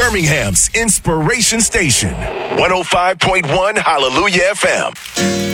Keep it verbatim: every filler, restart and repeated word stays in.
Birmingham's Inspiration Station, one oh five point one Hallelujah F M.